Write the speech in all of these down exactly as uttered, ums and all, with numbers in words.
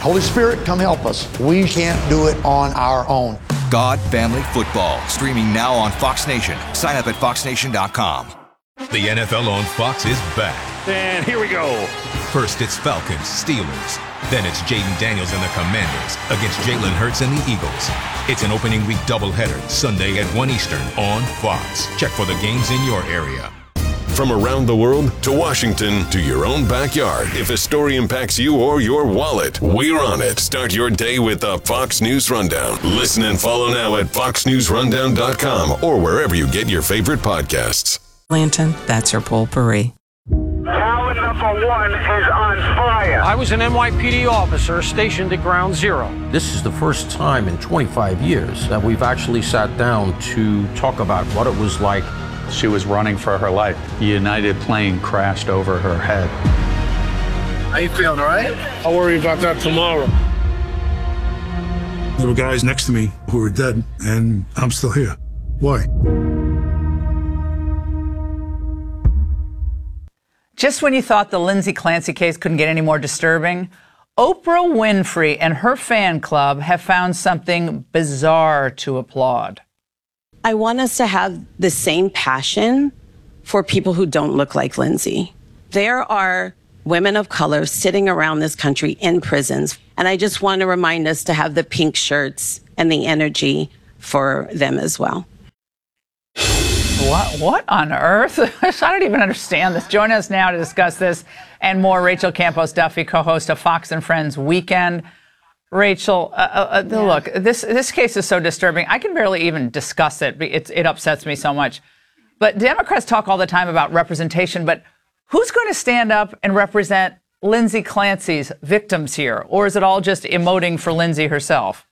Holy Spirit, come help us. We can't do it on our own. God Family Football, streaming now on Fox Nation. Sign up at fox nation dot com. The N F L on Fox is back. And here we go. First, it's Falcons, Steelers. Then it's Jaden Daniels and the Commanders against Jalen Hurts and the Eagles. It's an opening week doubleheader, Sunday at one Eastern on Fox. Check for the games in your area. From around the world to Washington to your own backyard, if a story impacts you or your wallet, we're on it. Start your day with the Fox News Rundown. Listen and follow now at fox news rundown dot com or wherever you get your favorite podcasts. Lanton, that's her potpourri. Tower number one is on fire. I was an N Y P D officer stationed at Ground Zero. This is the first time in twenty-five years that we've actually sat down to talk about what it was like. She was running for her life. The United plane crashed over her head. How you feeling, all right? I'll worry about that tomorrow. There were guys next to me who were dead, and I'm still here. Why? Just when you thought the Lindsay Clancy case couldn't get any more disturbing, Oprah Winfrey and her fan club have found something bizarre to applaud. I want us to have the same passion for people who don't look like Lindsay. There are women of color sitting around this country in prisons, and I just want to remind us to have the pink shirts and the energy for them as well. What, what on earth? I don't even understand this. Join us now to discuss this and more. Rachel Campos Duffy, co-host of Fox and Friends Weekend. Rachel, uh, uh, yeah. look, this this case is so disturbing. I can barely even discuss it. It's, it upsets me so much. But Democrats talk all the time about representation, but who's going to stand up and represent Lindsay Clancy's victims here? Or is it all just emoting for Lindsay herself?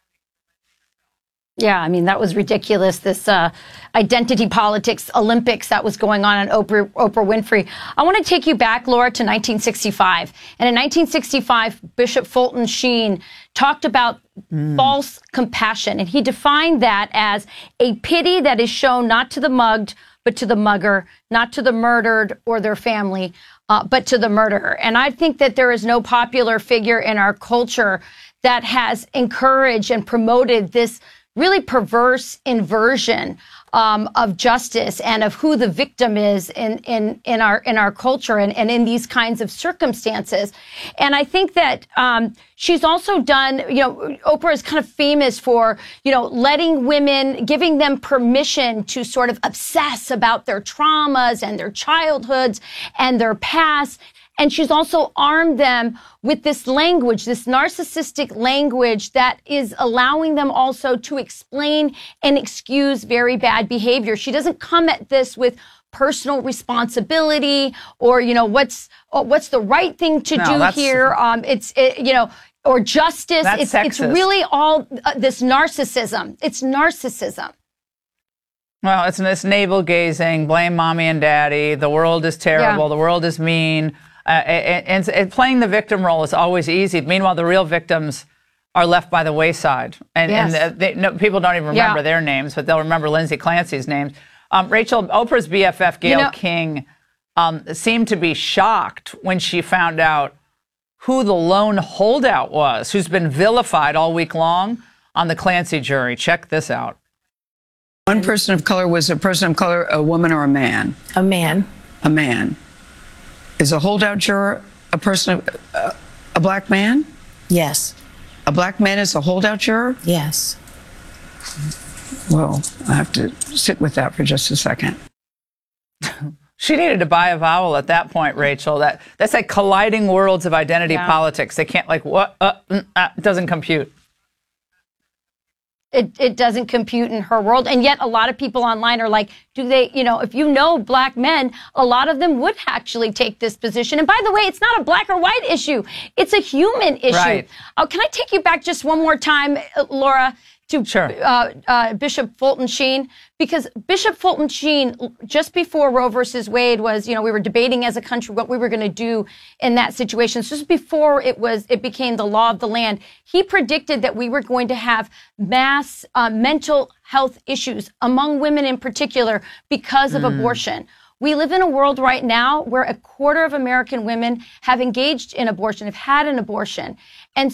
Yeah, I mean, that was ridiculous, this uh, identity politics Olympics that was going on on Oprah, Oprah Winfrey. I want to take you back, Laura, to nineteen sixty-five. And in nineteen sixty-five, Bishop Fulton Sheen talked about mm. false compassion. And he defined that as a pity that is shown not to the mugged, but to the mugger, not to the murdered or their family, uh, but to the murderer. And I think that there is no popular figure in our culture that has encouraged and promoted this really perverse inversion um, of justice and of who the victim is in in in our in our culture and, and in these kinds of circumstances. And I think that um, she's also done, you know, Oprah is kind of famous for, you know, letting women, giving them permission to sort of obsess about their traumas and their childhoods and their past. And she's also armed them with this language, this narcissistic language that is allowing them also to explain and excuse very bad behavior. She doesn't come at this with personal responsibility or, you know, what's what's the right thing to no, do here. Um, it's, it, you know, or justice. That's it's, sexist. It's really all uh, this narcissism. It's narcissism. Well, it's this navel gazing, blame mommy and daddy. The world is terrible. Yeah. The world is mean. Uh, and, and playing the victim role is always easy. Meanwhile, the real victims are left by the wayside. And, yes. and they, no, people don't even remember yeah. their names, but they'll remember Lindsay Clancy's names. Um, Rachel, Oprah's B F F, Gayle you know, King, um, seemed to be shocked when she found out who the lone holdout was, who's been vilified all week long on the Clancy jury. Check this out. One person of color was a person of color, a woman or a man? A man. A man. Is a holdout juror a person, of, uh, a black man? Yes. A black man is a holdout juror? Yes. Well, I have to sit with that for just a second. She needed to buy a vowel at that point, Rachel. That That's like colliding worlds of identity yeah. politics. They can't like, what? Uh, mm, uh, doesn't compute. It, it doesn't compute in her world. And yet a lot of people online are like, do they, you know, if you know black men, a lot of them would actually take this position. And by the way, it's not a black or white issue. It's a human issue. Right. Oh, can I take you back just one more time, Laura, to sure. uh, uh, Bishop Fulton Sheen? Because Bishop Fulton Sheen, just before Roe versus Wade was, you know, we were debating as a country what we were going to do in that situation. So just before it was, it became the law of the land, he predicted that we were going to have mass uh, mental health issues among women in particular because of mm. abortion. We live in a world right now where a quarter of American women have engaged in abortion, have had an abortion. And